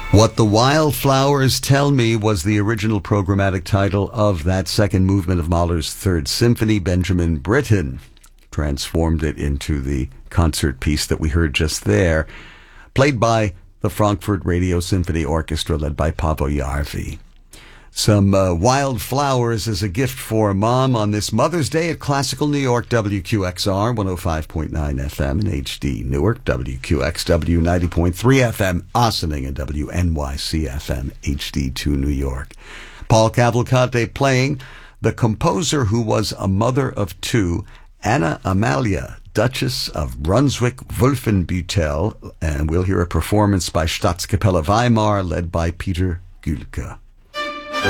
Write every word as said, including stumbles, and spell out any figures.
What the Wildflowers Tell Me was the original programmatic title of that second movement of Mahler's Third Symphony. Benjamin Britten transformed it into the concert piece that we heard just there, played by the Frankfurt Radio Symphony Orchestra, led by Paavo Järvi. Some uh, wildflowers as a gift for Mom on this Mother's Day at Classical New York, W Q X R, one oh five point nine F M in H D Newark, W Q X W ninety point three F M Ossining, and W N Y C F M H D two New York. Paul Cavalcante playing the composer who was a mother of two, Anna Amalia, Duchess of Brunswick-Wolfenbüttel, and we'll hear a performance by Staatskapelle Weimar, led by Peter Gülke.